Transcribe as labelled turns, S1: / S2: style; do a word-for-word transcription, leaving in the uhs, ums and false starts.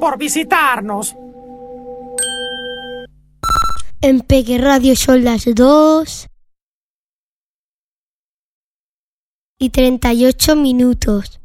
S1: por visitarnos.
S2: En Peque Radio son las dos y treinta y ocho minutos.